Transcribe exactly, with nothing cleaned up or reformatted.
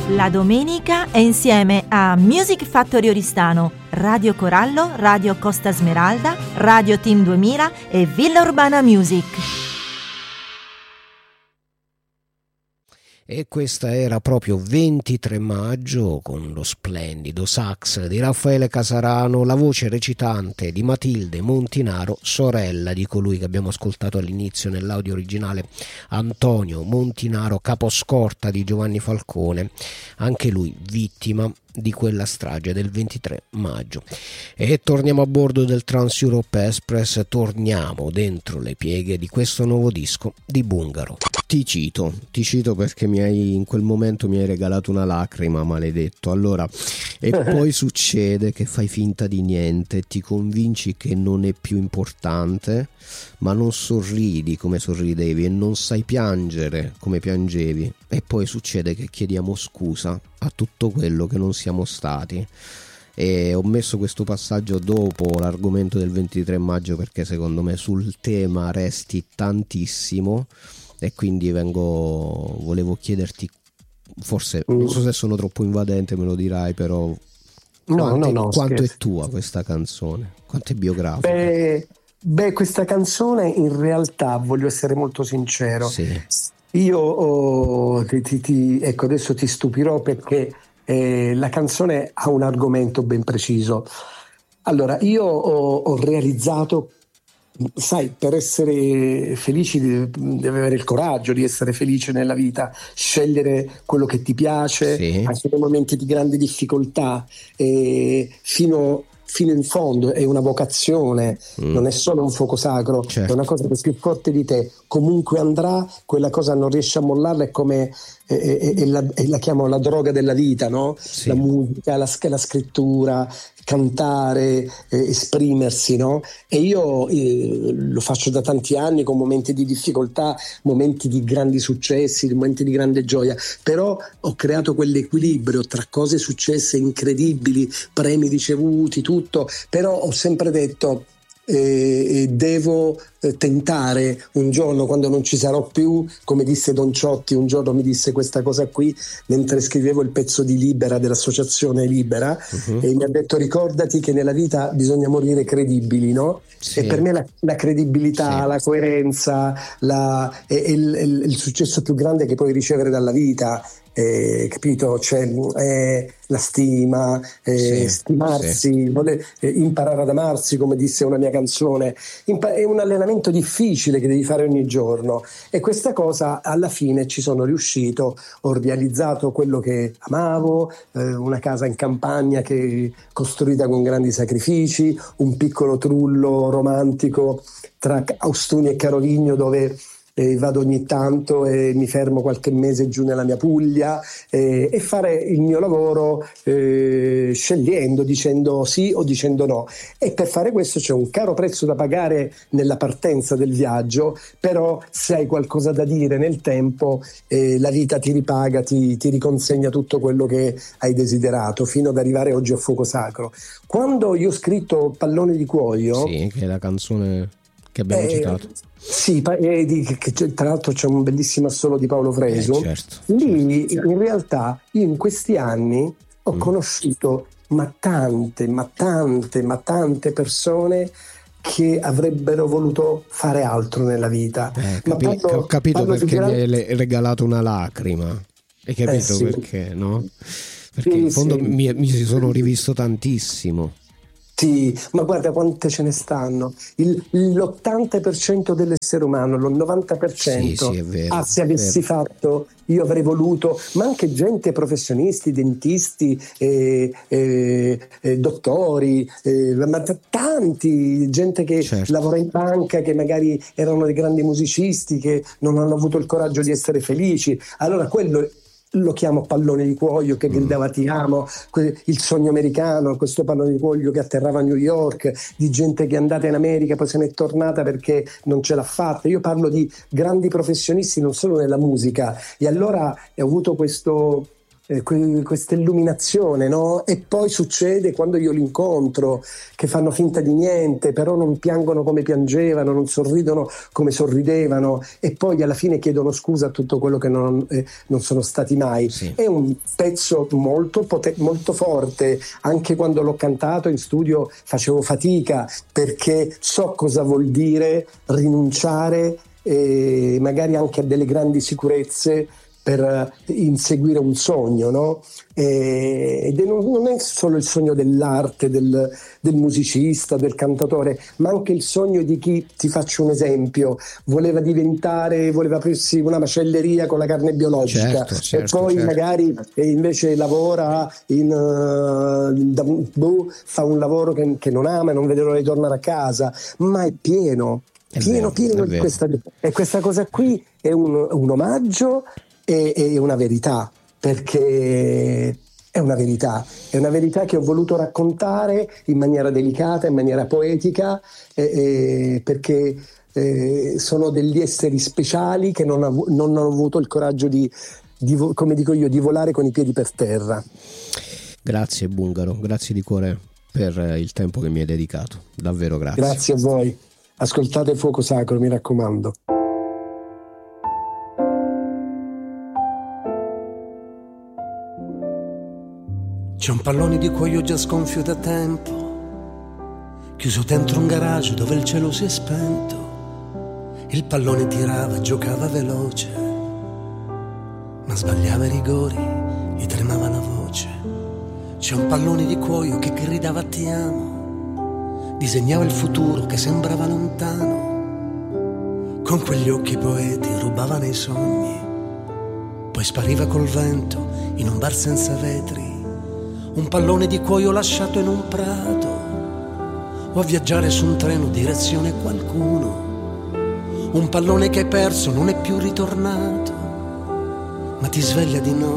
La domenica è insieme a Music Factory Oristano, Radio Corallo, Radio Costa Smeralda, Radio Team duemila e Villa Urbana Music. E questa era proprio ventitré maggio con lo splendido sax di Raffaele Casarano, la voce recitante di Matilde Montinaro, sorella di colui che abbiamo ascoltato all'inizio nell'audio originale, Antonio Montinaro, caposcorta di Giovanni Falcone, anche lui vittima di quella strage del ventitré maggio. E torniamo a bordo del Trans Europe Express, torniamo dentro le pieghe di questo nuovo disco di Bungaro. Ti cito, ti cito perché mi hai, in quel momento mi hai regalato una lacrima, maledetto. Allora, e poi succede che fai finta di niente, ti convinci che non è più importante, ma non sorridi come sorridevi e non sai piangere come piangevi, e poi succede che chiediamo scusa a tutto quello che non siamo stati. E ho messo questo passaggio dopo l'argomento del ventitré maggio perché secondo me sul tema resti tantissimo, e quindi vengo volevo chiederti, forse non so se sono troppo invadente, me lo dirai, però no, quanto, no, no, quanto è scherzo. tua questa canzone? Quanto è biografica? Beh, beh, questa canzone in realtà, voglio essere molto sincero, Sì. io oh, ti, ti, ti, ecco, adesso ti stupirò perché eh, la canzone ha un argomento ben preciso. Allora, io ho, ho realizzato, sai, per essere felici devi, devi avere il coraggio di essere felice nella vita, scegliere quello che ti piace, Sì. anche nei momenti di grande difficoltà, e fino, fino in fondo è una vocazione, Mm. non è solo un fuoco sacro, Certo. è una cosa che è più forte di te, comunque andrà, quella cosa non riesci a mollarla, è come è, è- è la, è la chiamano la droga della vita, no? Sì. La musica, la, la scrittura, cantare, eh, esprimersi, no? E io eh, lo faccio da tanti anni con momenti di difficoltà, momenti di grandi successi, momenti di grande gioia, però ho creato quell'equilibrio tra cose successe incredibili, premi ricevuti, tutto, però ho sempre detto eh, devo eh, tentare un giorno, quando non ci sarò più, come disse Don Ciotti, un giorno mi disse questa cosa qui mentre scrivevo il pezzo di Libera, dell'associazione Libera, Mhm. e mi ha detto ricordati che nella vita bisogna morire credibili, no? Sì. E per me la, la credibilità, Sì. la coerenza, la, è, è il, è il successo più grande che puoi ricevere dalla vita, eh, capito? Cioè, eh, la stima, eh, Sì, stimarsi, voler- eh, imparare ad amarsi, come disse una mia canzone. Impa- è un allenamento difficile che devi fare ogni giorno, e questa cosa alla fine ci sono riuscito, ho realizzato quello che amavo, eh, una casa in campagna che costruita con grandi sacrifici, un piccolo trullo romantico tra Austuni e Carovigno dove eh, vado ogni tanto e mi fermo qualche mese giù nella mia Puglia, eh, e fare il mio lavoro eh, scegliendo, dicendo sì o dicendo no. E per fare questo c'è un caro prezzo da pagare nella partenza del viaggio, però se hai qualcosa da dire nel tempo, eh, la vita ti ripaga, ti, ti riconsegna tutto quello che hai desiderato, fino ad arrivare oggi a Fuoco Sacro. Quando io ho scritto Pallone di Cuoio, Sì, che è la canzone che abbiamo eh, citato. sì, pa- eh, di- che c'è- tra l'altro c'è un bellissimo assolo di Paolo Fresu. Eh, certo, Lì certo. in realtà io in questi anni ho Mm. conosciuto ma tante, ma tante, ma tante persone che avrebbero voluto fare altro nella vita. Eh, Ma capi- parlo- ho capito parlo di perché gran- mi hai le- regalato una lacrima. Hai capito Eh, sì. perché, no? Perché Sì, in fondo sì. mi, mi si sono rivisto tantissimo. Sì, ma guarda quante ce ne stanno. Il- l'ottanta per cento dell'essere umano, il novanta per cento. Sì, sì, è vero, Ah, se è avessi vero. fatto, io avrei voluto, ma anche gente, professionisti, dentisti, eh, eh, eh, dottori, eh, ma t- tanti, gente che Certo. lavora in banca, che magari erano dei grandi musicisti, che non hanno avuto il coraggio di essere felici. Allora quello lo chiamo pallone di cuoio, che gridava ti amo, que- il sogno americano, questo pallone di cuoio che atterrava a New York, di gente che è andata in America poi se n'è tornata perché non ce l'ha fatta. Io parlo di grandi professionisti non solo nella musica, e allora ho avuto questo eh, que- questa illuminazione, no? E poi succede quando io li incontro che fanno finta di niente, però non piangono come piangevano, non sorridono come sorridevano, e poi alla fine chiedono scusa a tutto quello che non, eh, non sono stati mai. Sì. È un pezzo molto, poten- molto forte. Anche quando l'ho cantato in studio facevo fatica, perché so cosa vuol dire rinunciare e magari anche a delle grandi sicurezze per inseguire un sogno, no? E, ed è, non è solo il sogno dell'arte, del, del musicista, del cantatore, ma anche il sogno di chi, ti faccio un esempio, voleva diventare, voleva aprirsi una macelleria con la carne biologica, certo, certo, e poi certo. magari e invece lavora in, uh, da, boh, fa un lavoro che, che non ama e non vede l'ora di tornare a casa, ma è pieno. È Pieno, vero, pieno è di vero. questa, e questa cosa qui è un, un omaggio e, e una verità, perché è una verità, è una verità che ho voluto raccontare in maniera delicata, in maniera poetica, e, e perché eh, sono degli esseri speciali che non, av- non hanno avuto il coraggio di, di, vo- come dico io, di volare con i piedi per terra. Grazie Bungaro, grazie di cuore per il tempo che mi hai dedicato, davvero grazie. Grazie a voi. Ascoltate Fuoco Sacro, mi raccomando. C'è un pallone di cuoio già sgonfio da tempo, chiuso dentro un garage dove il cielo si è spento. Il pallone tirava, giocava veloce, ma sbagliava i rigori, gli tremava la voce. C'è un pallone di cuoio che gridava ti amo, disegnava il futuro che sembrava lontano, con quegli occhi poeti rubava nei sogni, poi spariva col vento in un bar senza vetri. Un pallone di cuoio lasciato in un prato, o a viaggiare su un treno direzione qualcuno. Un pallone che hai perso non è più ritornato, ma ti sveglia di notte